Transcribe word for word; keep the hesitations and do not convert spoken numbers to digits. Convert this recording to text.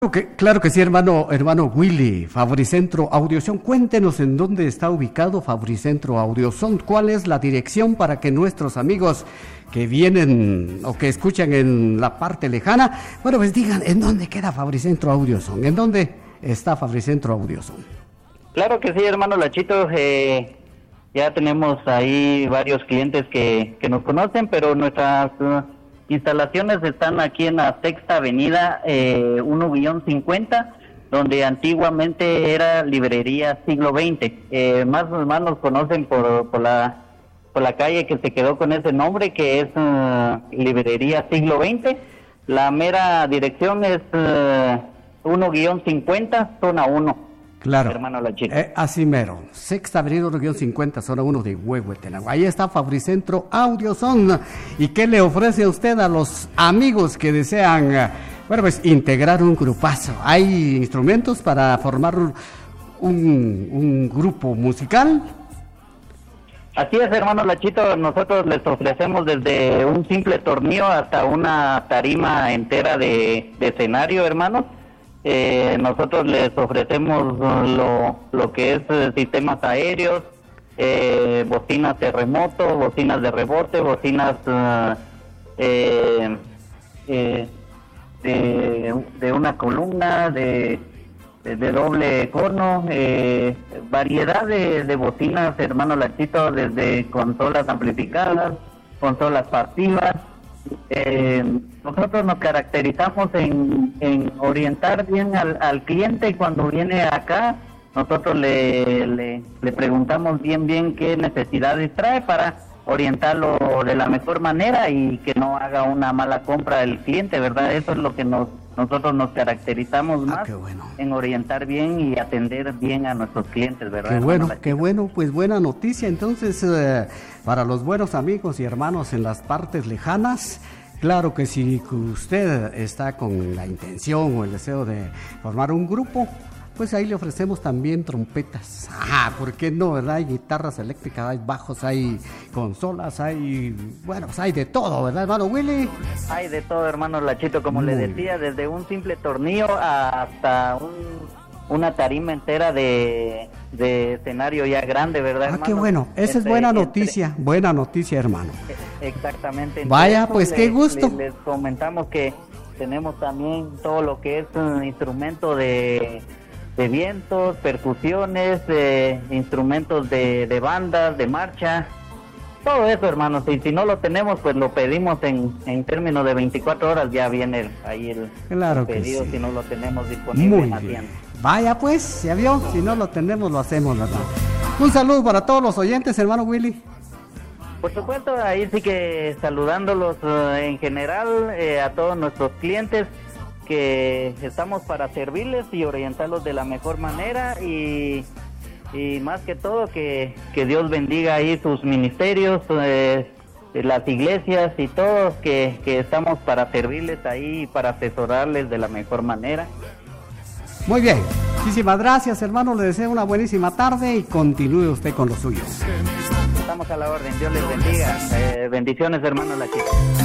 Okay, claro que sí, hermano, hermano Willy, Fabricentro Audioson. Cuéntenos en dónde está ubicado Fabricentro Audioson, cuál es la dirección para que nuestros amigos que vienen o que escuchan en la parte lejana, bueno, pues digan en dónde queda Fabricentro Audioson, en dónde está Fabricentro Audioson. Claro que sí, hermano Lachito, eh, ya tenemos ahí varios clientes que, que nos conocen, pero nuestras uh, instalaciones están aquí en la Sexta Avenida eh, uno guión cincuenta, donde antiguamente era Librería Siglo veinte. Eh, más o menos nos conocen por, por la por la calle que se quedó con ese nombre, que es uh, Librería Siglo veinte. La mera dirección es uh, uno guión cincuenta, zona uno. Claro, hermano Lachito. Eh, así mero, Sexta Avenida uno guión cincuenta, zona uno de Huehuetenango. Ahí está Fabricentro Audioson. ¿Y qué le ofrece a usted a los amigos que desean, eh, bueno, pues integrar un grupazo? ¿Hay instrumentos para formar un, un, un grupo musical? Así es, hermano Lachito, nosotros les ofrecemos desde un simple tornillo hasta una tarima entera de, de escenario, hermanos. Eh, nosotros les ofrecemos lo, lo que es eh, sistemas aéreos, eh, bocinas de remoto, bocinas de rebote, bocinas uh, eh, eh, de, de una columna, de, de, de doble cono, eh, variedad de, de bocinas, hermano Lachito, desde consolas amplificadas, consolas pasivas. Eh, nosotros nos caracterizamos en, en orientar bien al, al cliente cuando viene acá. Nosotros le, le, le preguntamos bien bien qué necesidades trae para orientarlo de la mejor manera y que no haga una mala compra el cliente, ¿verdad? Eso es lo que nos nosotros nos caracterizamos más, ah, bueno. en orientar bien y atender bien a nuestros clientes, ¿verdad? Qué bueno, qué bueno, pues buena noticia. Entonces, eh, para los buenos amigos y hermanos en las partes lejanas, claro que si usted está con la intención o el deseo de formar un grupo, pues ahí le ofrecemos también trompetas. Ah, ¿por qué no, verdad? Hay guitarras eléctricas, hay bajos, hay consolas, hay, bueno, pues hay de todo, ¿verdad, hermano Willy? Hay de todo, hermano Lachito, como Muy le decía, bien. Desde un simple tornillo hasta un, una tarima entera de, de escenario ya grande, ¿verdad, ah, hermano? Ah, qué bueno, esa es buena noticia, entre... buena noticia, hermano. Exactamente. Vaya, pues le, qué gusto. Le, les comentamos que tenemos también todo lo que es un instrumento de... de vientos, percusiones, eh, instrumentos de, de bandas, de marcha, todo eso, hermanos. Y si no lo tenemos, pues lo pedimos en, en términos de veinticuatro horas, ya viene el, ahí el, claro el pedido, sí. Si no lo tenemos disponible. Muy bien. Vaya pues, ya vio, si no lo tenemos, lo hacemos, ¿verdad? Un saludo para todos los oyentes, hermano Willy. Por supuesto, ahí sí que saludándolos uh, en general, eh, a todos nuestros clientes, que estamos para servirles y orientarlos de la mejor manera y, y más que todo que, que Dios bendiga ahí sus ministerios, eh, las iglesias y todos, que, que estamos para servirles ahí y para asesorarles de la mejor manera. Muy bien, muchísimas gracias, hermano, le deseo una buenísima tarde y continúe usted con lo suyo. Estamos a la orden, Dios les bendiga, eh, bendiciones, hermano Lachito.